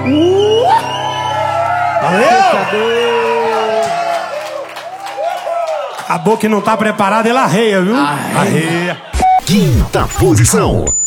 Valeu! Acabou que não tá preparado, ele arreia, viu? Arreia. Quinta posição.